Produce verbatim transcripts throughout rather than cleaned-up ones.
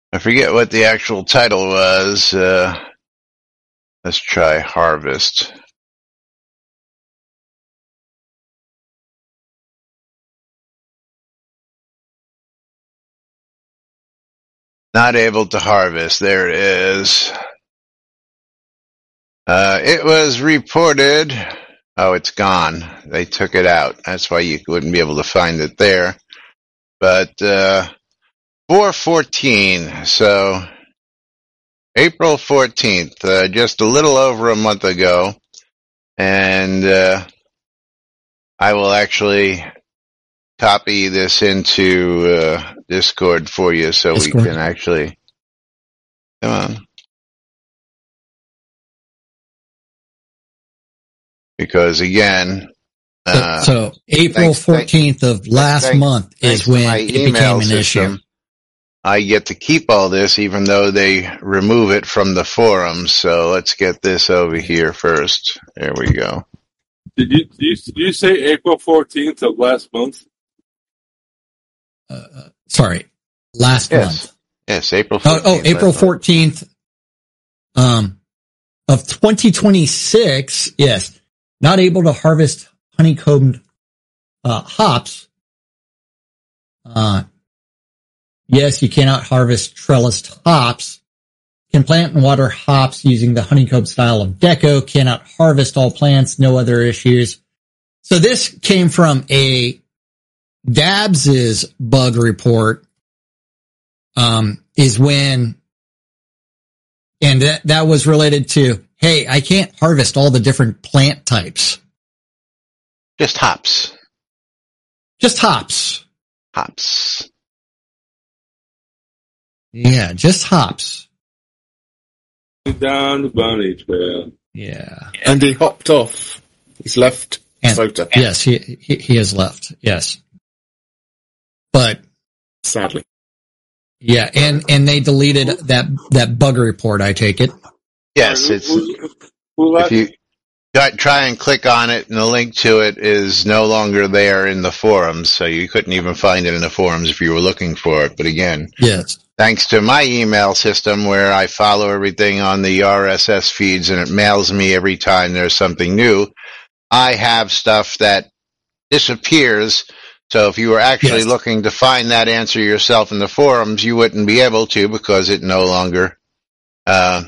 I forget what the actual title was. Uh, let's try harvest. Not able to harvest. There it is. Uh, it was reported. Oh, it's gone. They took it out. That's why you wouldn't be able to find it there. But uh, four fourteen, so April fourteenth, uh, just a little over a month ago. And uh, I will actually copy this into uh, Discord for you so Discord. We can actually... Come on. Because again... Uh, so, so April thanks, fourteenth thanks, of last thanks, month is when it became an system, issue. I get to keep all this even though they remove it from the forums. So let's get this over here first. There we go. Did you, did you, did you say April fourteenth of last month? Uh, sorry, last yes. month. Yes, April fourteenth. Oh, oh April fourteenth um, of twenty twenty-six. Yes. Not able to harvest honeycombed uh, hops. Uh, yes, you cannot harvest trellised hops. Can plant and water hops using the honeycomb style of deco. Cannot harvest all plants. No other issues. So this came from a Dabs's bug report. Um, is when, and that that was related to, hey, I can't harvest all the different plant types. Just hops. Just hops. Hops. Yeah, just hops. Down the bunny trail. Yeah. And he hopped off. He's left Sota. Yes, he, he he has left. Yes. But sadly. Yeah, and, and they deleted that that bug report, I take it. Yes, it's if you try and click on it, and the link to it is no longer there in the forums, so you couldn't even find it in the forums if you were looking for it. But again, yes, thanks to my email system where I follow everything on the R S S feeds and it mails me every time there's something new, I have stuff that disappears. So if you were actually yes. looking to find that answer yourself in the forums, you wouldn't be able to because it no longer uh,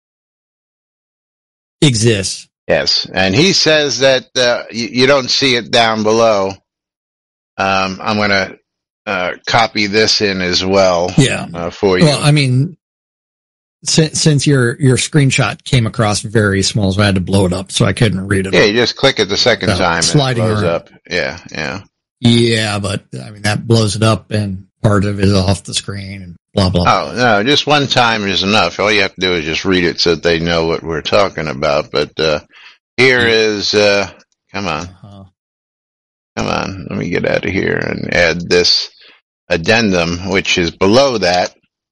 exists. Yes, and he says that uh, you, you don't see it down below. Um, I'm going to uh, copy this in as well. Yeah, uh, for you. Well, I mean, since, since your your screenshot came across very small, so I had to blow it up, so I couldn't read it. Yeah, you just click it the second so, time, sliding and it blows around. up. Yeah, yeah, yeah. But I mean, that blows it up, and part of it is off the screen, and blah blah. Oh no, just one time is enough. All you have to do is just read it so that they know what we're talking about. But uh, here is, uh, come on, uh-huh. come on. Let me get out of here and add this addendum, which is below that.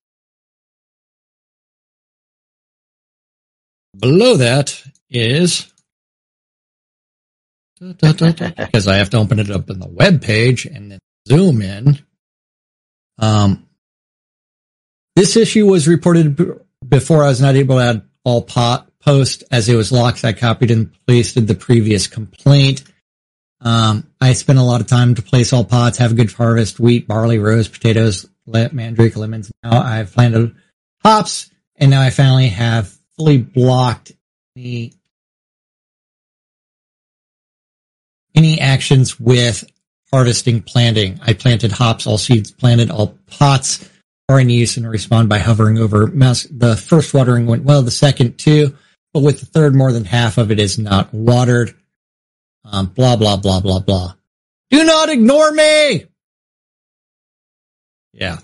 Below that is, because I have to open it up in the web page and then zoom in. Um, this issue was reported b- before I was not able to add all pot post as it was locked. I copied and pasted the previous complaint. Um, I spent a lot of time to place all pots, have a good harvest, wheat, barley, rose, potatoes, mandrake, lemons. Now I've planted hops, and now I finally have fully blocked the any actions with harvesting planting. I planted hops, all seeds planted, all pots are in use and respond by hovering over mouse. The first watering went well, the second too, but with the third, more than half of it is not watered. Um, blah, blah, blah, blah, blah. Do not ignore me! Yeah.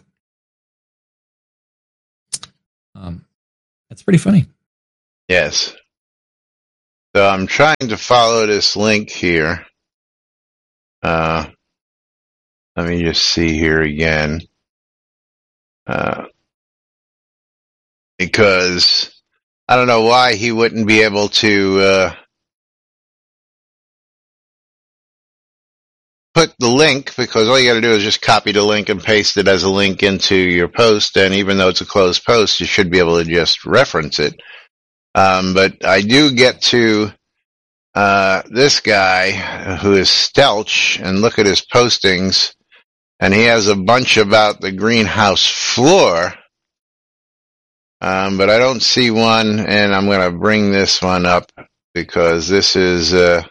Um, that's pretty funny. Yes. So I'm trying to follow this link here. Uh, let me just see here again. Uh, because I don't know why he wouldn't be able to, uh, put the link, because all you got to do is just copy the link and paste it as a link into your post. And even though it's a closed post, you should be able to just reference it. Um, but I do get to uh, this guy who is Stelch, and look at his postings. And he has a bunch about the greenhouse floor. Um, but I don't see one, and I'm going to bring this one up because this is, uh,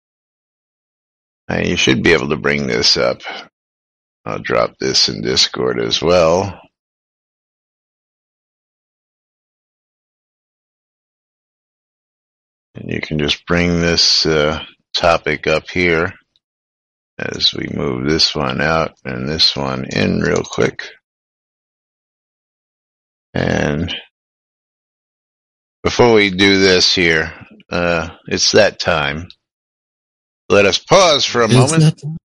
you should be able to bring this up. I'll drop this in Discord as well. And you can just bring this uh, topic up here as we move this one out and this one in real quick. And before we do this here, uh, it's that time. Let us pause for a Is moment that-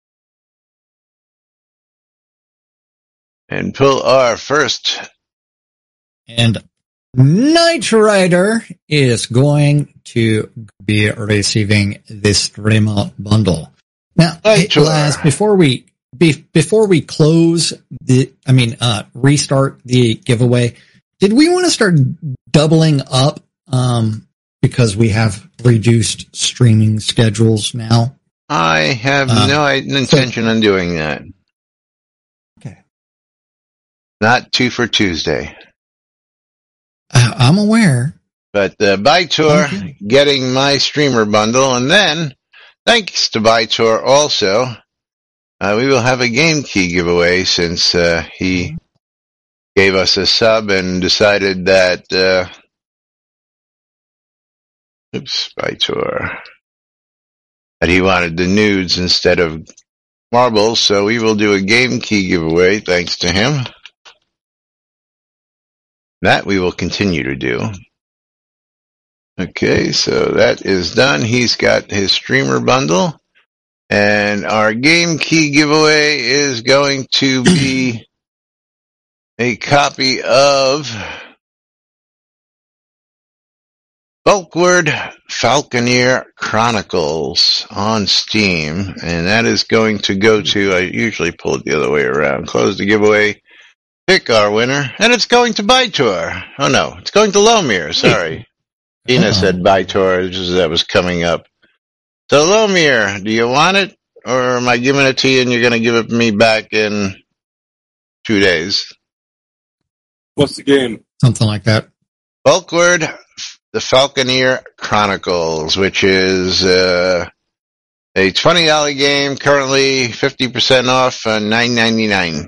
and pull our first. And Knight Rider is going to be receiving the streamer bundle. Now, Knight hey, Laz, before we be, before we close the, I mean, uh, restart the giveaway, did we want to start doubling up, um, because we have reduced streaming schedules now? I have Um, no intention on doing that. Okay. Not two for Tuesday. Uh, I'm aware. But uh, Bytor Okay. getting my streamer bundle, and then thanks to Bytor also, uh, we will have a game key giveaway since uh, he gave us a sub and decided that, uh, oops, Bytor, that he wanted the nudes instead of marbles, so we will do a game key giveaway thanks to him. That we will continue to do. Okay, so that is done. He's got his streamer bundle. And our game key giveaway is going to be a copy of Bulkward Falconeer Chronicles on Steam. And that is going to go to, I usually pull it the other way around, close the giveaway, pick our winner, and it's going to Bytor. Oh no, it's going to Lomir, sorry. Tina Uh-oh. said Bytor, just as that was coming up. So Lomir, do you want it? Or am I giving it to you and you're going to give it me back in two days? What's the game? Something like that. Bulkward, the Falconeer Chronicles, which is uh, a twenty dollars game, currently fifty percent off, uh, nine ninety-nine.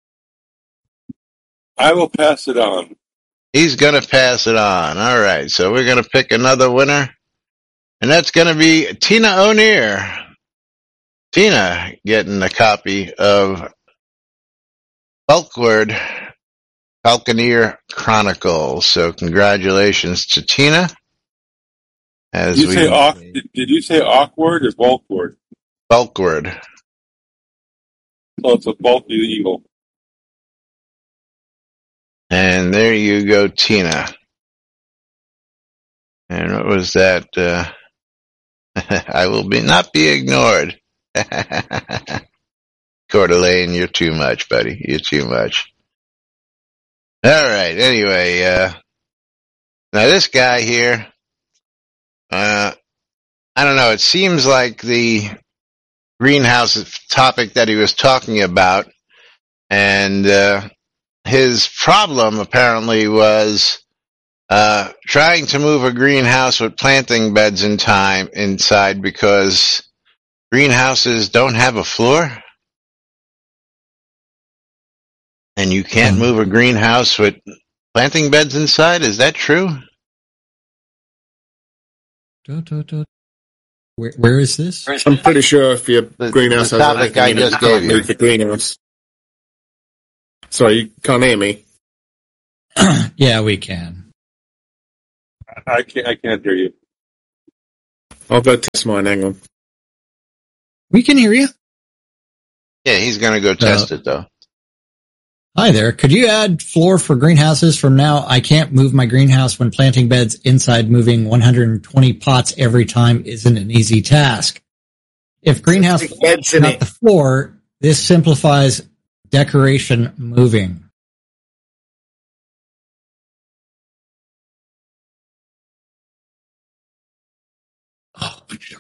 I will pass it on. He's going to pass it on. All right, so we're going to pick another winner, and that's going to be Tina O'Neill. Tina getting a copy of Bulkward Falconeer Chronicles. So congratulations to Tina. As Did you we say awk- did, did you say awkward or bulkward? Bulkward. Oh, it's a bulky eagle. And there you go, Tina. And what was that? Uh, I will be not be ignored. Coeur d'Alene, you're too much, buddy. You're too much. All right. Anyway, uh, now this guy here, uh, I don't know. It seems like the greenhouse topic that he was talking about, and uh, his problem apparently was uh, trying to move a greenhouse with planting beds in time inside because greenhouses don't have a floor. And you can't move a greenhouse with planting beds inside? Is that true? Da, da, da. Where, where is this? I'm pretty sure if your The- greenhouse the has topic anything I in it, just you can't gave you. move the greenhouse. Sorry, you can't hear me. Yeah, we can. I can't. I can't hear you. I'll go test mine. Hang on. We can hear you. Yeah, he's going to go test it, though. Hi there. Could you add floor for greenhouses from now? I can't move my greenhouse when planting beds inside. Moving one hundred twenty pots every time isn't an easy task. if greenhouse Big beds is in not it. the floor, this simplifies decoration moving. Oh my God.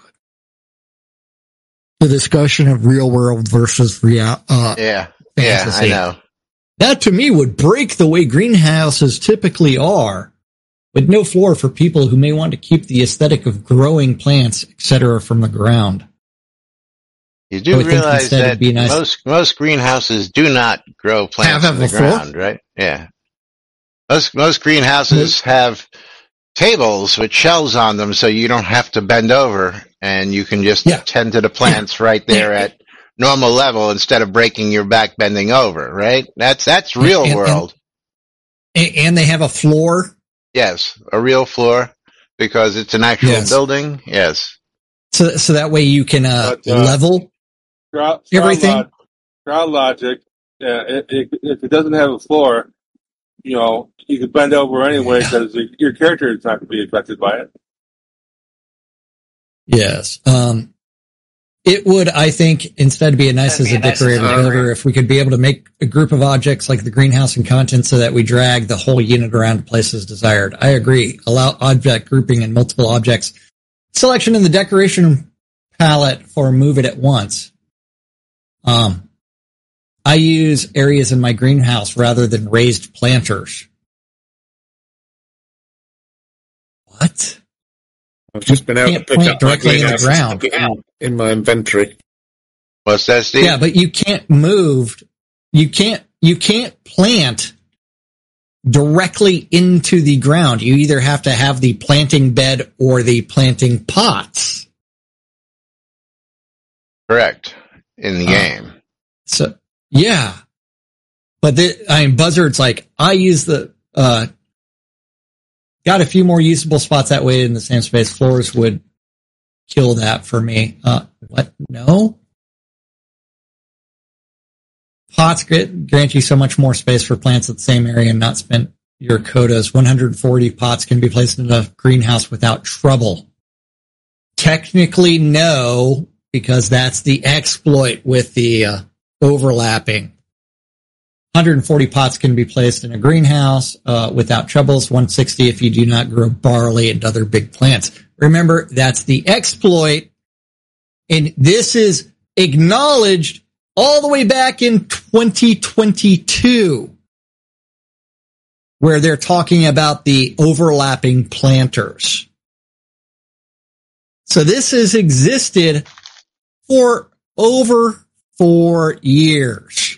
The discussion of real world versus real, uh, Yeah, fantasy. yeah, I know. That to me would break the way greenhouses typically are, with no floor for people who may want to keep the aesthetic of growing plants, et cetera, from the ground. You I do would think realize instead it'd that be nice- most most greenhouses do not grow plants Have in the a floor? ground, right? Yeah. Most most greenhouses have tables with shelves on them, so you don't have to bend over, and you can just Yeah. tend to the plants right there at normal level instead of breaking your back bending over, right? That's that's real And- and- world. And, and they have a floor. Yes, a real floor because it's an actual Yes. building. Yes. So, so that way you can uh, But, uh, level Crowd, everything. Crowd, log, crowd logic. Yeah, it, it, if it doesn't have a floor, you know, you can bend over anyway Yeah. because your character is not going to be affected by it. Yes. Um, it would, I think, instead be a nice as a decorator builder if we could be able to make a group of objects like the greenhouse and content so that we drag the whole unit around places desired. I agree. Allow object grouping and multiple objects. Selection in the decoration palette for move it at once. Um, I use areas in my greenhouse rather than raised planters. What? I've just been able to Can't pick plant up my directly in the greenhouse and ground. stick it in, in my inventory. What's that, Steve? Yeah, but you can't move. You can't. You can't plant directly into the ground. You either have to have the planting bed or the planting pots. Correct. In the Uh, game. So yeah, but the, I mean, Buzzard's like I use the uh, got a few more usable spots that way in the same space. Floors would kill that for me. Uh, what? No. Pots grant, grant you so much more space for plants at the same area and not spend your quotas. one hundred forty pots can be placed in a greenhouse without trouble. Technically, no, because that's the exploit with the uh, overlapping. one hundred forty pots can be placed in a greenhouse uh, without troubles. one hundred sixty if you do not grow barley and other big plants. Remember, that's the exploit, and this is acknowledged all the way back in twenty twenty-two, where they're talking about the overlapping planters. So this has existed for over four years.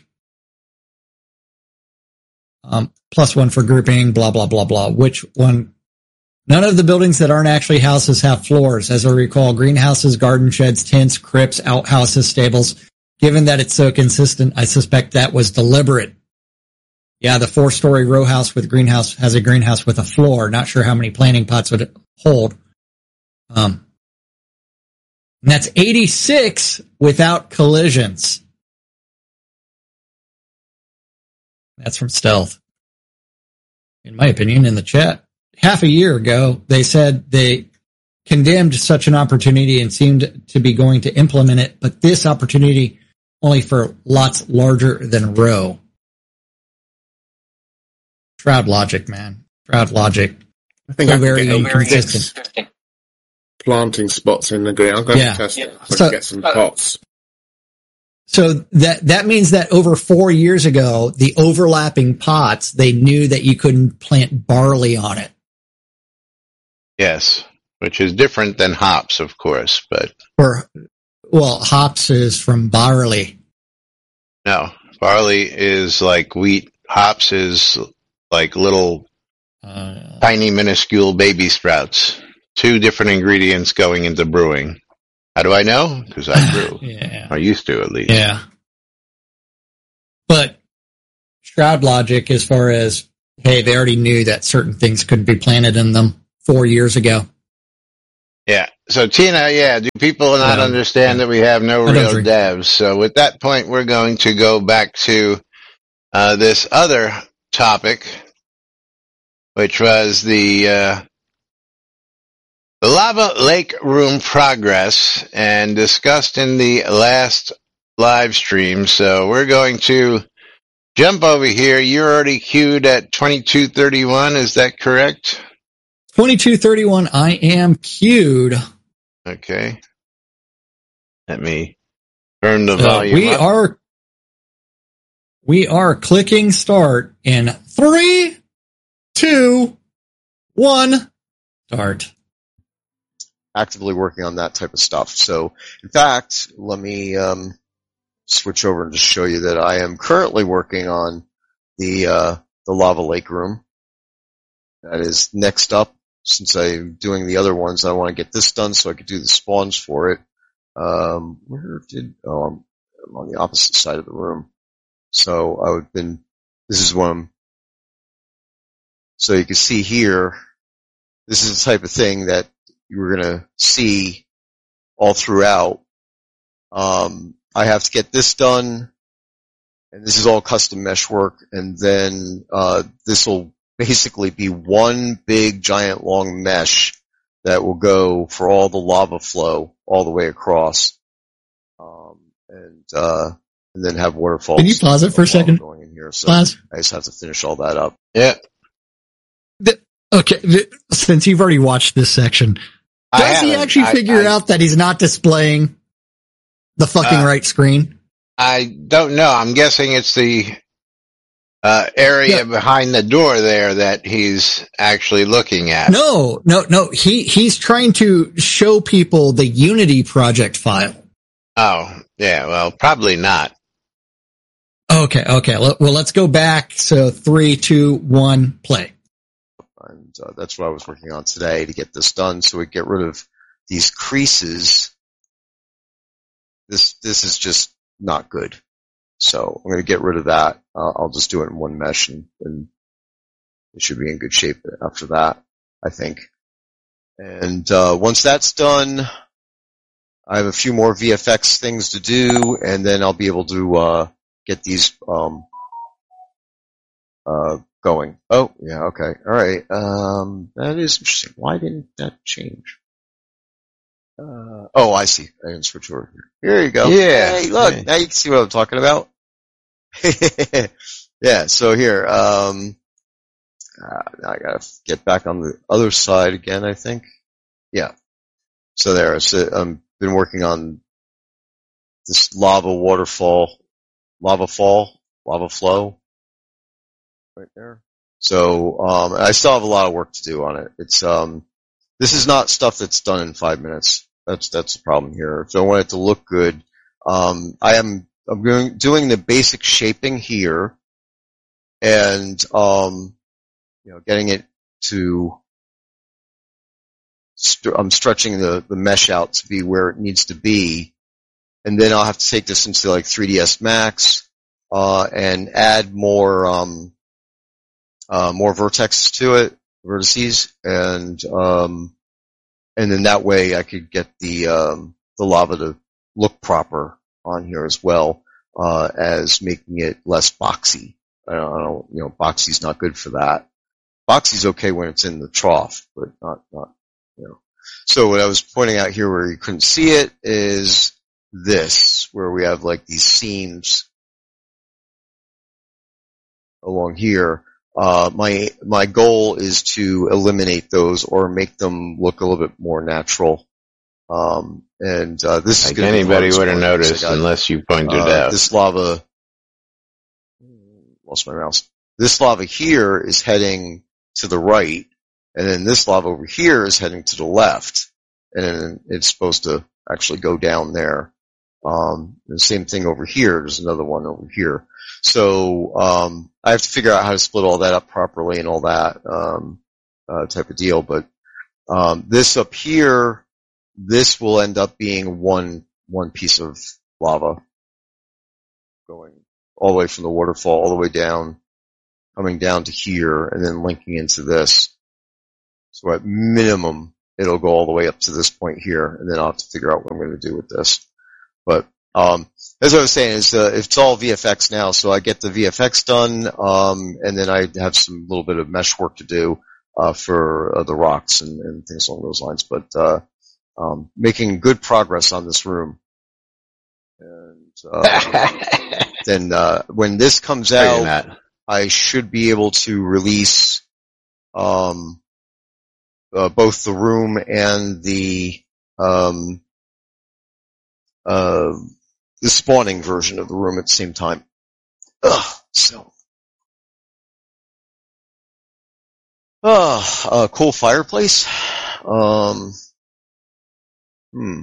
Um, plus one for grouping, blah, blah, blah, blah. Which one? None of the buildings that aren't actually houses have floors. As I recall, greenhouses, garden sheds, tents, crypts, outhouses, stables. Given that it's so consistent, I suspect that was deliberate. Yeah, the four-story row house with greenhouse has a greenhouse with a floor. Not sure how many planting pots would it hold. Um, and that's eighty-six without collisions. That's from Stealth. In my opinion, in the chat. Half a year ago, they said they condemned such an opportunity and seemed to be going to implement it, but this opportunity only for lots larger than row. Shroud logic, man. Shroud logic. I think So I very can get inconsistent. planting spots in the green. I'm going Yeah. to test it. So, So- get some pots. So that, that means that over four years ago, the overlapping pots, they knew that you couldn't plant barley on it. Yes. Which is different than hops, of course, but Or, well, hops is from barley. no. Barley is like wheat. Hops is like little Uh, tiny minuscule baby sprouts. Two different ingredients going into brewing. How do I know? Because I brew. yeah. I used to, at least. Yeah. But Shroud logic, as far as, hey, they already knew that certain things couldn't be planted in them four years ago. Yeah. So, Tina, yeah, do people not Yeah. understand that we have no I don't real drink. devs? So, with that point, we're going to go back to uh, this other topic, which was the uh, The lava lake room progress and discussed in the last live stream. So we're going to jump over here. You're already queued at twenty-two thirty-one. Is that correct? twenty-two thirty-one. I am queued. Okay. Let me turn the Uh, volume we up. are, we are clicking start in three, two, one, start. Actively working on that type of stuff. So, in fact, let me um, switch over and just show you that I am currently working on the uh, the lava lake room. That is next up. Since I'm doing the other ones, I want to get this done so I could do the spawns for it. Um, where did oh I'm, I'm on the opposite side of the room. So I've been. This is one. I'm, so you can see here. This is the type of thing that you were going to see all throughout. Um, I have to get this done, and this is all custom mesh work, and then uh, this will basically be one big, giant, long mesh that will go for all the lava flow all the way across, um, and uh, and then have waterfalls. Can you pause it for a second? Going in here, so Pause. I just have to finish all that up. Yeah. The, okay, the, since you've already watched this section, I does he haven't. actually I- figure I- out that he's not displaying the fucking Uh, right screen? I don't know. I'm guessing it's the uh, area Yeah. behind the door there that he's actually looking at. No, no, no. He he's trying to show people the Unity project file. Oh, yeah. Well, probably not. Okay, okay. Well, let's go back. So three, two, one, play. And uh, that's what I was working on today to get this done, so we get rid of these creases. This this is just not good. So I'm going to get rid of that. Uh, I'll just do it in one mesh, and, and it should be in good shape after that, I think. And uh, once that's done, I have a few more V F X things to do, and then I'll be able to uh, get these um, uh, going. Oh, yeah, okay. All right. Um, that is interesting. Why didn't that change? Uh, oh, I see. I can switch over here. Here you go. Yeah. Hey, look. Yeah. Now you can see what I'm talking about. Yeah, so here. Um, uh, now I gotta get back on the other side again, I think. Yeah. So there. So I've been working on this lava waterfall, lava fall, lava flow. Right there. So, um, I still have a lot of work to do on it. It's, um, this is not stuff that's done in five minutes. That's, that's the problem here. If I want it to look good, um, I am, I'm going, doing the basic shaping here and, um, you know, getting it to, st- I'm stretching the, the mesh out to be where it needs to be. And then I'll have to take this into like three D S Max, uh, and add more, um, Uh, more vertexes to it, vertices, and um, and then that way I could get the um, the lava to look proper on here as well, uh, as making it less boxy. I don't, I don't, you know, boxy's not good for that. Boxy's okay when it's in the trough, but not, not, you know. So what I was pointing out here where you couldn't see it is this, where we have like these seams along here. Uh, my, my goal is to eliminate those or make them look a little bit more natural. Um, and, uh, this is Like gonna be anybody the hardest would have one because I noticed got, unless you pointed uh, out. this lava, lost my mouse. This lava here is heading to the right, and then this lava over here is heading to the left, and then it's supposed to actually go down there. Um, the same thing over here. There's another one over here. So, um, I have to figure out how to split all that up properly and all that, um, uh, type of deal. But, um, this up here, this will end up being one, one piece of lava going all the way from the waterfall all the way down, coming down to here and then linking into this. So at minimum, it'll go all the way up to this point here, and then I'll have to figure out what I'm going to do with this. But, um, as I was saying, is uh, it's all V F X now, so I get the V F X done, um, and then I have some little bit of mesh work to do. uh, for uh, the rocks and, and things along those lines. But uh, um, making good progress on this room. And uh, then uh, when this comes out, I should be able to release um, uh, both the room and the um, uh, the spawning version of the room at the same time. Ugh, so, uh, a cool fireplace. Um, hmm.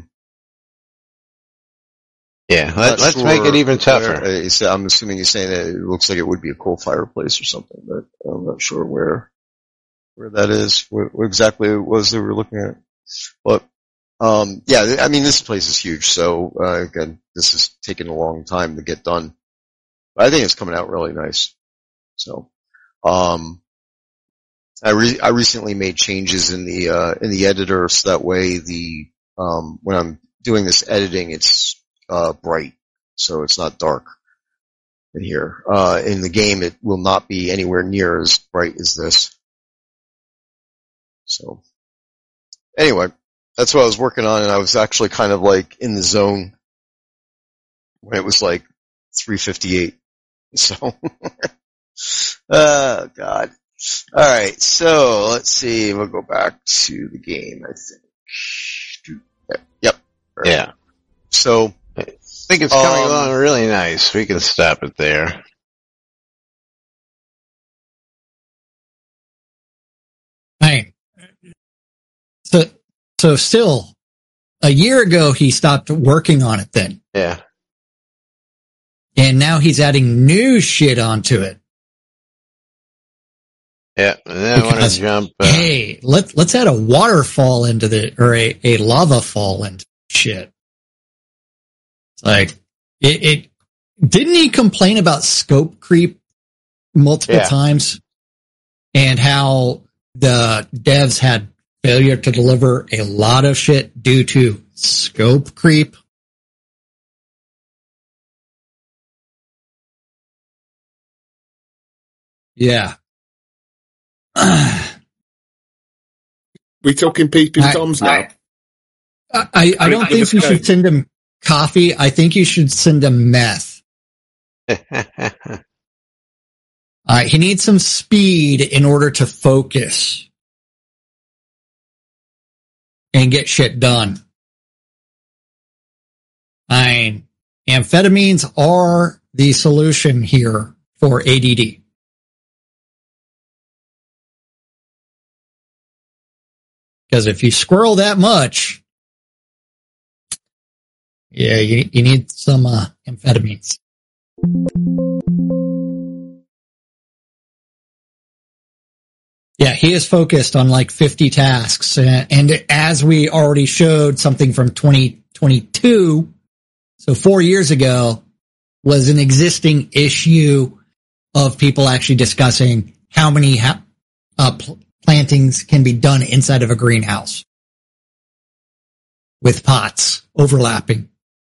Yeah, let, let's sure make it even tougher. Where, uh, I'm assuming you're saying that it looks like it would be a coal fireplace or something, but I'm not sure where where that is, what, what exactly it was that we were looking at. But um, yeah, I mean, this place is huge, so uh, again, this is taking a long time to get done. But I think it's coming out really nice. So, um, I re- I recently made changes in the uh, in the editor, so that way the um, when I'm doing this editing, it's Uh, bright, so it's not dark in here. Uh, in the game, it will not be anywhere near as bright as this. So, anyway, that's what I was working on, and I was actually kind of like in the zone when it was like three fifty-eight. So, oh God. All right, so let's see. We'll go back to the game, I think. Yep. Right. Yeah. So. I think it's coming um, along really nice. We can stop it there. Right. So, so still, a year ago he stopped working on it then. Yeah. And now he's adding new shit onto it. Yeah, and then because, I want to jump. Uh, hey, let, let's add a waterfall into the, or a, a lava fall into shit. Like, it, it, didn't he complain about scope creep multiple yeah. times? And how the devs had failure to deliver a lot of shit due to scope creep? Yeah. We talking peeping I, toms now? I, I, I don't think you should send him coffee. I think you should send him meth. uh, he needs some speed in order to focus and get shit done. I mean, amphetamines are the solution here for A D D. Because if you squirrel that much, yeah, you, you need some uh, amphetamines. Yeah, he is focused on like fifty tasks. And, and as we already showed, something from twenty twenty-two, so four years ago, was an existing issue of people actually discussing how many ha- uh, pl- plantings can be done inside of a greenhouse with pots overlapping.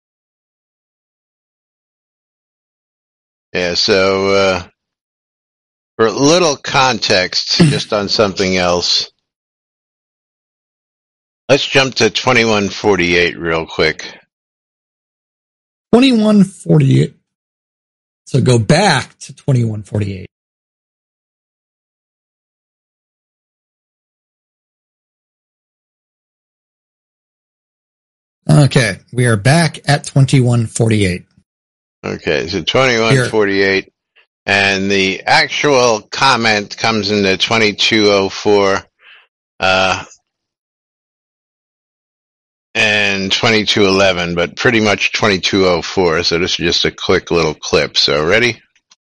Yeah, so uh, for a little context, just on something else, let's jump to twenty-one forty-eight real quick. twenty-one forty-eight. So go back to twenty-one forty-eight. Okay, we are back at twenty-one forty-eight. Okay, so twenty-one forty-eight, and the actual comment comes into twenty-two oh four uh, and twenty-two eleven, but pretty much twenty-two oh four, so this is just a quick little clip. So ready?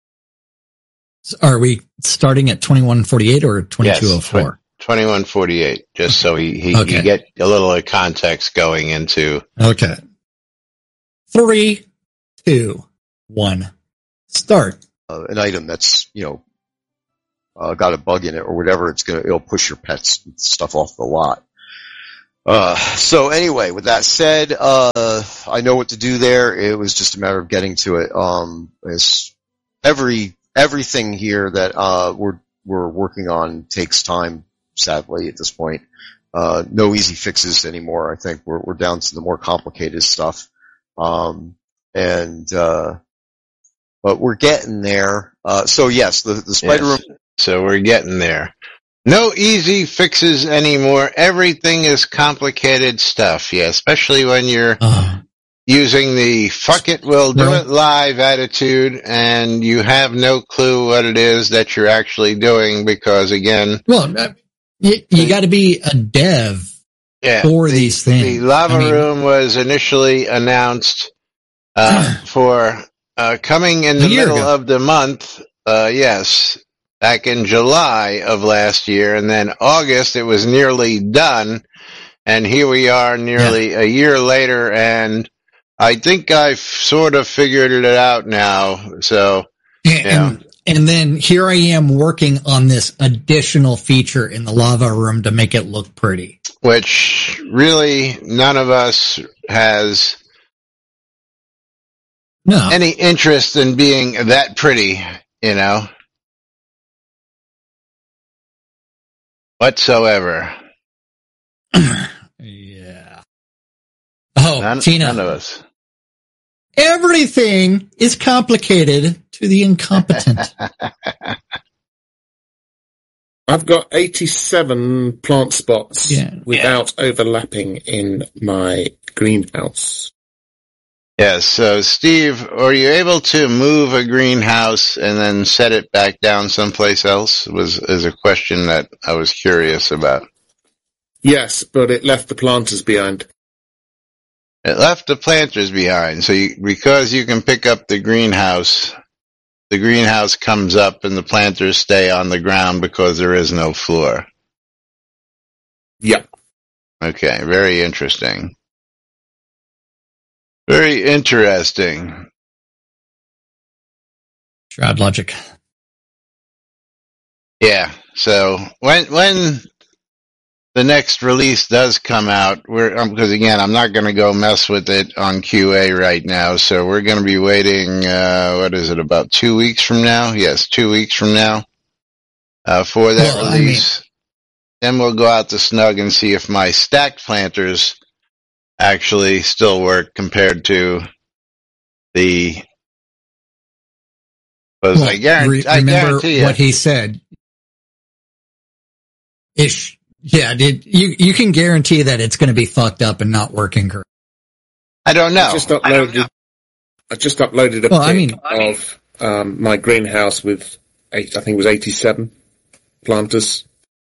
Are we starting at twenty-one forty-eight or twenty-two oh four? Yes, twenty-one forty-eight, just so he, he okay. you get a little of context going into. Okay. Three, two, one, start. Uh, an item that's, you know, uh, got a bug in it or whatever, it's gonna, it'll push your pets and stuff off the lot. Uh, so anyway, with that said, uh, I know what to do there. It was just a matter of getting to it. Um, it's every, everything here that, uh, we're, we're working on takes time sadly, at this point. Uh, no easy fixes anymore. I think we're, we're down to the more complicated stuff. Um, and, uh, but we're getting there. Uh, so yes, the, the spider Yes. room. So we're getting there. No easy fixes anymore. Everything is complicated stuff. Yeah, especially when you're Uh, using the fuck it, we'll do Well- it live attitude and you have no clue what it is that you're actually doing because again, well, uh, you, you got to be a dev yeah, for the, these things. the lava I mean- room was initially announced, uh, for, uh, coming in A the year middle ago. of the month. Uh, yes, back in July of last year, and then August it was nearly done, and here we are nearly a year later, and I think I've sort of figured it out now, so, And, Yeah. and, and then here I am working on this additional feature in the lava room to make it look pretty. which really none of us has No. any interest in being that pretty, you know, whatsoever. Yeah. Oh, None, Tina. none of us. Everything is complicated to the incompetent. I've got eighty-seven plant spots Yeah. without overlapping in my greenhouse. Yes, so Steve, are you able to move a greenhouse and then set it back down someplace else? Was is a question that I was curious about. Yes, but it left the planters behind. It left the planters behind, so you, because you can pick up the greenhouse, the greenhouse comes up and the planters stay on the ground because there is no floor. Yeah. Okay, very interesting. Very interesting. Shroud logic. Yeah, so when when the next release does come out, we're um, because again, I'm not going to go mess with it on Q A right now, so we're going to be waiting. Uh, what is it? About two weeks from now? Yes, two weeks from now uh, for that Well, I release. Then we'll go out to Snug and see if my stacked planters actually still work compared to the. Because Well, I guarantee, re- I remember guarantee you, what he said. Ish. Yeah, did you you can guarantee that it's going to be fucked up and not working correctly. I don't know. I just uploaded. I just uploaded a Well, pic I mean- of um, my greenhouse with eight. I think it was eighty-seven planters.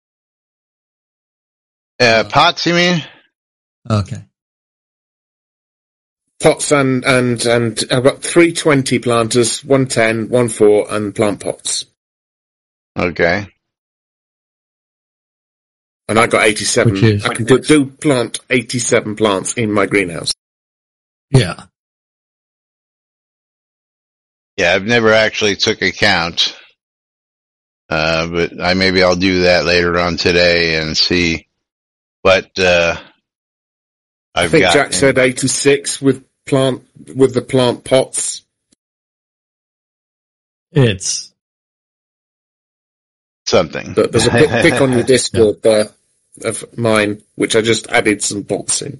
Uh, pots, you mean? Okay. Pots and and and I've got three twenty planters, one ten, one four, and plant pots. Okay. And I got eighty-seven. Which is- I can put, do plant eighty-seven plants in my greenhouse. Yeah. Yeah, I've never actually took a count. Uh, but I maybe I'll do that later on today and see what, uh, I I've think got. Jack said eighty-six with plant with the plant pots. It's Something. But there's a pic, pic on your Discord there of mine, which I just added some pots in.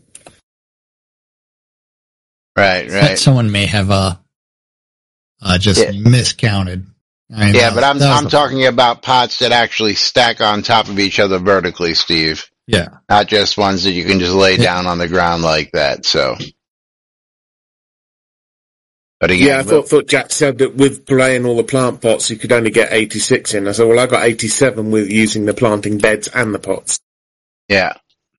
Right, that right. someone may have uh, uh just Yeah. miscounted. I mean, Yeah, that but I'm was- that was I'm the- talking about pots that actually stack on top of each other vertically, Steve. Yeah. Not just ones that you can just lay Yeah. down on the ground like that. So, but again, Yeah, I thought, thought Jack said that with playing all the plant pots, you could only get eighty-six in. I said, well, I got eighty-seven with using the planting beds and the pots. yeah.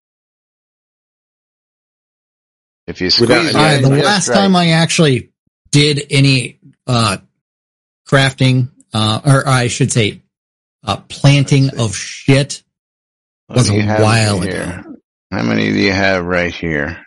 If you Without squeeze any- it I, in the just last right. time I actually did any uh crafting, uh, or I should say, uh, planting Let's see. of shit What was do you a have while here? ago. How many do you have right here?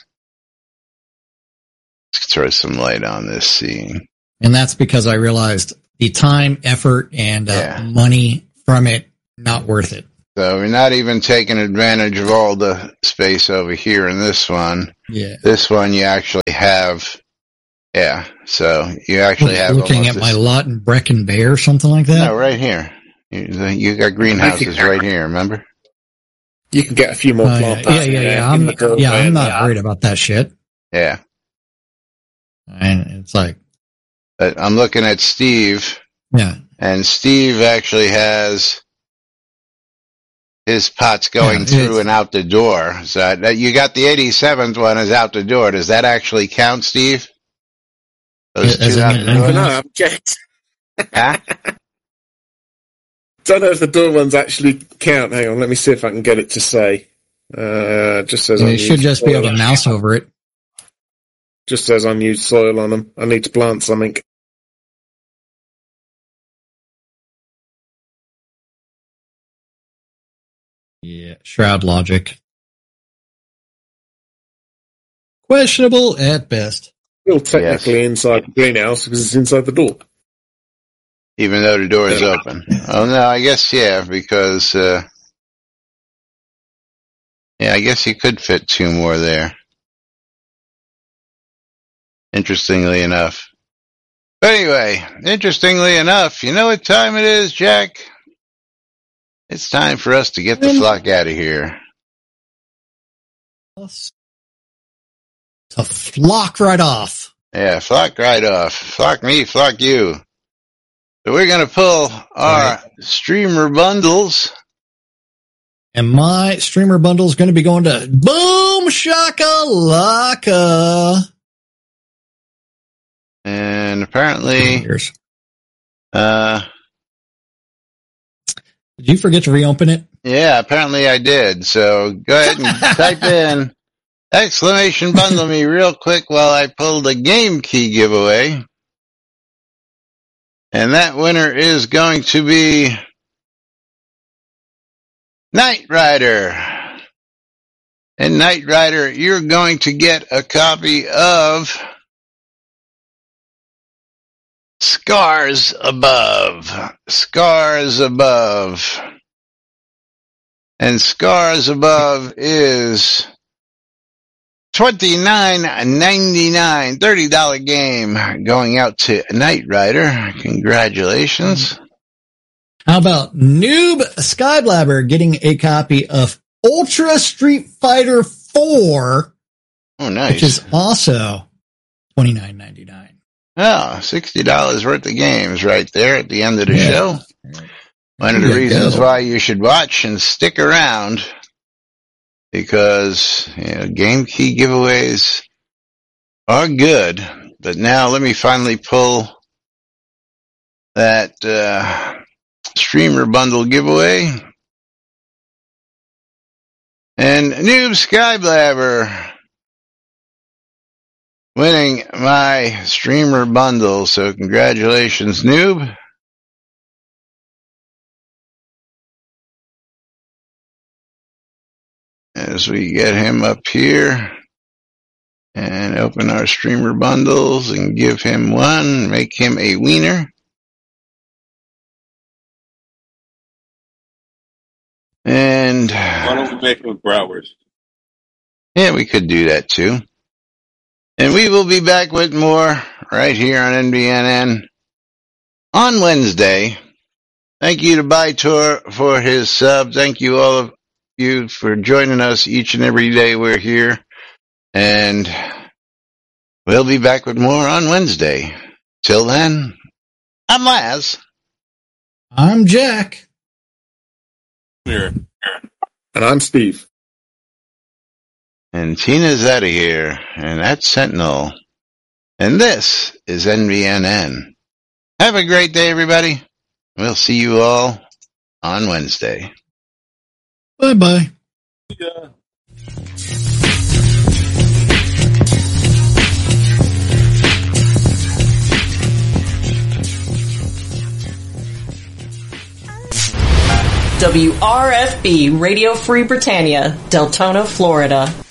Let's throw some light on this scene. And that's because I realized the time, effort, and uh, Yeah. money from it not worth it. So we're not even taking advantage of all the space over here in this one. Yeah. This one you actually have, yeah. So you actually have Looking at almost my this- lot in Brecon Bay or something like that. no, right here. You, you got greenhouses right here. Remember? You can get a few more Oh, plant yeah, pots yeah, in yeah, there, yeah. in I'm, the doorway yeah, I'm and not that. worried about that shit. Yeah. And it's like, But I'm looking at Steve, yeah, and Steve actually has his pots going Yeah, through it's- and out the door. So that you got the eighty-seventh one is out the door. Does that actually count, Steve? Those As two in out the- the I door? don't know, I haven't checked. Huh? Don't know if the door ones actually count. Hang on, let me see if I can get it to say. Uh, just says you unused should just be able soil. to mouse over it. Just says unused soil on them. I need to plant something. Yeah, shroud logic. Questionable at best. Still technically inside the greenhouse because it's inside the door. Even though the door is open. Oh no, I guess yeah, because uh yeah, I guess you could fit two more there. Interestingly enough. But anyway, interestingly enough, you know what time it is, Jack? It's time for us to get the flock out of here. To flock right off. Yeah, flock right off. Flock me, flock you. So we're gonna pull our Right. streamer bundles. And my streamer bundle is going to be going to Boom Shakalaka. And apparently, Here's- uh, Did you forget to reopen it? yeah, apparently I did. So go ahead and type in exclamation bundle me real quick while I pull the game key giveaway. And that winner is going to be Knight Rider. And Knight Rider, you're going to get a copy of Scars Above. Scars Above. And Scars Above is twenty-nine ninety-nine, thirty dollars game going out to Knight Rider. Congratulations. How about Noob Skyblabber getting a copy of Ultra Street Fighter four, Oh, nice. which is also twenty-nine ninety-nine. Oh, sixty dollars worth of games right there at the end of the Yeah. show. One of the There you reasons go. why you should watch and stick around, because you know, game key giveaways are good. But now let me finally pull that uh, streamer bundle giveaway. And Noob Skyblabber winning my streamer bundle. So congratulations, Noob. As we get him up here and open our streamer bundles and give him one, make him a wiener. And Why don't we make them with Browers? yeah, we could do that too. And we will be back with more right here on N B N N on Wednesday. Thank you to Bytor for his sub. Thank you all of you for joining us each and every day we're here. And we'll be back with more on Wednesday. Till then, I'm Laz. I'm Jack. Here. And I'm Steve. And Tina's out of here. And that's Sentinel. And this is N B N N. Have a great day, everybody. We'll see you all on Wednesday. Bye-bye. Yeah. W R F B Radio Free Britannia, Deltona, Florida.